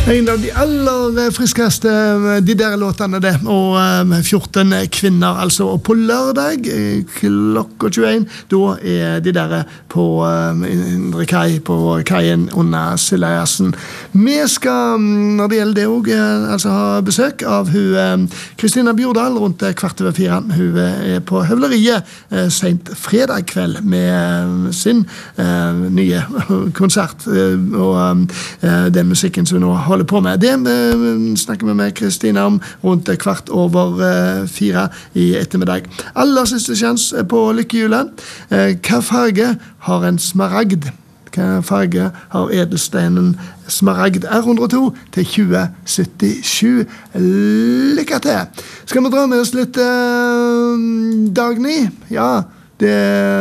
En av de aller friskeste de der låtene det, og 14 kvinner, altså, og på lørdag klokka 21, da de der på Indre Kai, på kaien under Sillajassen. Vi skal, når det gjelder det også, altså ha besøk av hun Kristina Bjordal rundt 3:15. Hun på Høvleriet sent fredag kveld med sin nye konsert, og den musikken som hun nå holder på med. Det snakker vi med Kristina om rundt 3:15 i ettermiddag. Aller siste sjans på lykkehjulet. Hva farge har en smaragd? Hva farge har edelsteinen smaragd? R102 til 2077. Lykke til! Skal vi dra med oss litt Dagny? Ja, det